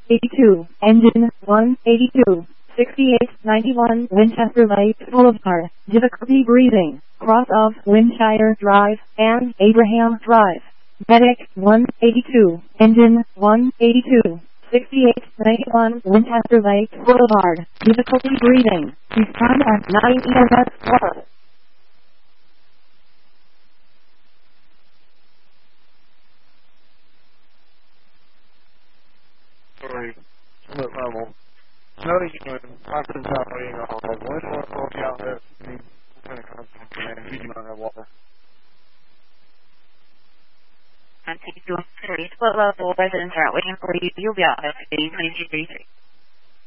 82, engine 182, 6891 Winchester Lake Boulevard, difficulty breathing, cross of Winshire Drive and Abraham Drive. Medic 182, engine 182, 6891 Winchester Lake Boulevard, difficulty breathing, respond at 9 EMS plus. Sorry, split level. Snowy unit, Conference operating on one more multi outlet, kind of constant command, we do not have water. I'm taking 2 split level residents are waiting for you. You'll be out at 2233.